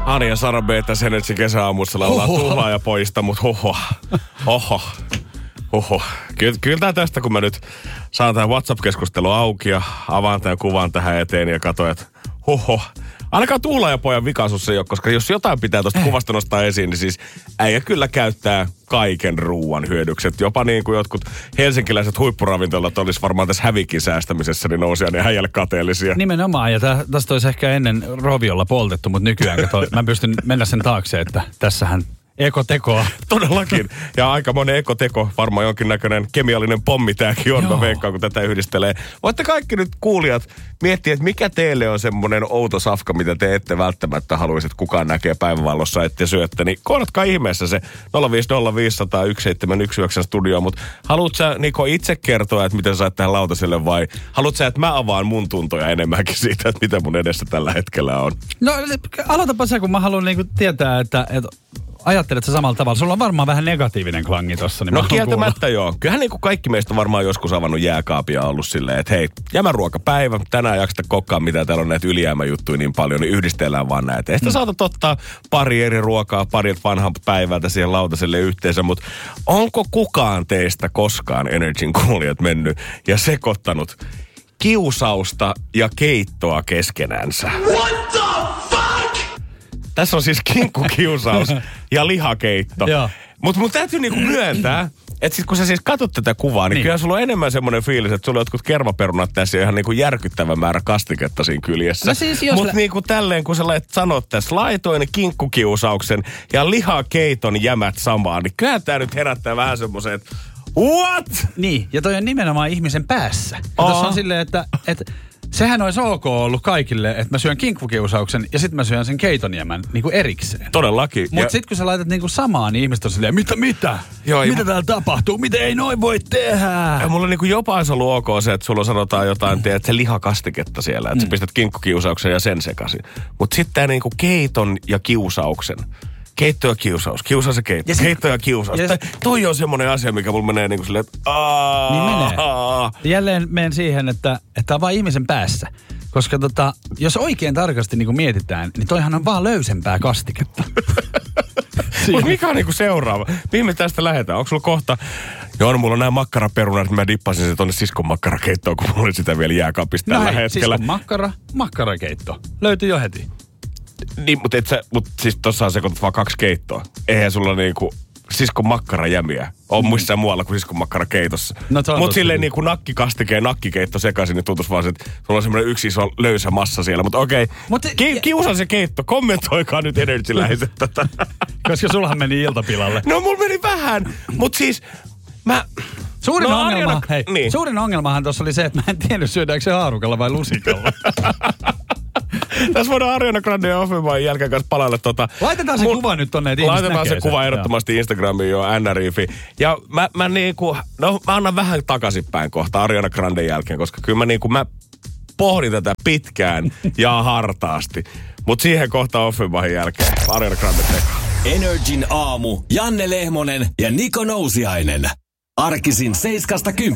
Ani ja Sara B. tässä Energy kesäaamussa laulaa Tuhlaajapojista, mutta Kyllä tää tästä, kun mä nyt saan tämän WhatsApp-keskustelu auki ja avaan tämän kuvan tähän eteen ja katsoin, että ainakaan Tuhlaajapojan vikaisuus ei ole, koska jos jotain pitää tuosta kuvasta nostaa esiin, niin siis äijä kyllä käyttää kaiken ruuan hyödykset. Jopa niin kuin jotkut helsinkiläiset huippuravintolat olisi varmaan tässä hävikin säästämisessä, niin nousia niin äijälle kateellisia. Nimenomaan, ja tästä olisi ehkä ennen roviolla poltettu, mutta nykyään mä pystyn mennä sen taakse, että tässähän ekotekoa. Todellakin. Ja aika monen ekoteko, varmaan jonkinnäköinen kemiallinen pommi tämäkin on, mä veikkaan, kun tätä yhdistelee. Voitte kaikki nyt kuulijat miettiä, että mikä teille on semmoinen outo safka, mitä te ette välttämättä haluaisi, että kukaan näkee päivänvalossa, ette syötte. Niin kohdatkaa ihmeessä se 050501719 studioon, mutta haluatko sä Niko itse kertoa, että miten sä saat tähän lautaselle vai haluatko sä, että mä avaan mun tuntoja enemmänkin siitä, että mitä mun edessä tällä hetkellä on? No aloitapa se, kun mä haluan niinku tietää, että ajattelet sä samalla tavalla. Sulla on varmaan vähän negatiivinen klangi tossa. Niin no kieltämättä joo. Kyllähän niin kuin kaikki meistä on varmaan joskus avannut jääkaapia ollut silleen, että hei, jämäruokapäivä, tänään jaksata kokkaa, mitä täällä on näitä ylijäämäjuttuja niin paljon, niin yhdistellään vaan näitä. Ehkä saatat ottaa pari eri ruokaa, pari vanhan päivältä siihen lautaselle yhteensä, mutta onko kukaan teistä koskaan Energyn kuulijat mennyt ja sekoittanut kiusausta ja keittoa keskenänsä? What the fuck? Tässä on siis kinkkukiusaus ja lihakeitto. Mutta mun täytyy niinku myöntää, että sit kun sä siis katsot tätä kuvaa, niin kyllä sulla on enemmän semmoinen fiilis, että sulla on jotkut kermaperunat tässä ihan niinku järkyttävä määrä kastiketta siinä kyljessä. No siis mutta niinku tälleen, kun sä sanot tässä, laitoin kinkkukiusauksen ja lihakeiton jämät samaan, niin kyllä tää nyt herättää vähän semmoisen, että what? Niin, ja toi on nimenomaan ihmisen päässä. Tuossa on silleen, että sehän olisi ok ollut kaikille, että mä syön kinkkukiusauksen ja sitten mä syön sen keitonjämän niinku erikseen. Todellakin. Mutta sitten kun sä laitat niinku samaan, niin ihmiset on silleen, mitä? Joo, mitä täällä tapahtuu? Mitä ei noin voi tehdä? Ja mulla on niinku jopa olisi ollut ok se, että sulla sanotaan jotain, että se lihakastiketta siellä, että sä pistät kinkkukiusauksen ja sen sekaisin. Mutta sitten tää niinku keiton ja kiusauksen. Keitto ja kiusaus. Kiusaus ja keitto. Keitto ja kiusaus. Toi on semmoinen asia, mikä mulla menee niinku silleen, että niin menee. Jälleen menen siihen, että on vaan ihmisen päässä. Koska jos oikein tarkasti niinku mietitään, niin toihan on vaan löysempää kastiketta. Mutta mikä on niinku seuraava? Mihin me tästä lähdetään? Onko sulla kohta? Joo, no mulla on nämä makkaraperunat, niin mä dippasin se tonne siskon makkarakeittoon, kun mulla oli sitä vielä jääkaapista tällä hetkellä. Siskon makkarakeitto. Löytyi jo heti. Niin, mutta siis tossa on sekoitat vaan 2 keittoa. Eihän sulla niinku siskon makkarajämiä on missään muualla kuin siskon makkarakeitossa. No, mutta silleen niinku nakkikastike ja nakkikeitto sekaisin, niin tuntuisi vaan, että sulla on semmoinen yksi iso löysä massa siellä. Mutta okei, kiusaa se keitto. Kommentoikaa nyt Energy-läheiset tätä. Koska sullahan meni iltapilalle. No mulla meni vähän, mutta siis Suurin ongelmahan tuossa oli se, että mä en tiennyt syödäänkö se haarukalla vai lusikalla. Tässä voidaan Ariana Grande ja Offenbayn jälkeen kanssa palailla Laitetaan se kuva nyt tonne, että ihmiset laitetaan se kuva ehdottomasti Instagramiin jo NRIFI. Ja mä annan vähän takaisinpäin kohta Ariana Granden jälkeen, koska kyllä mä pohdin tätä pitkään ja hartaasti. Mutta siihen kohtaan Offenbayn jälkeen Ariana Grande teko. Energin aamu. Janne Lehmonen ja Niko Nousiainen. Arkisin 7-10.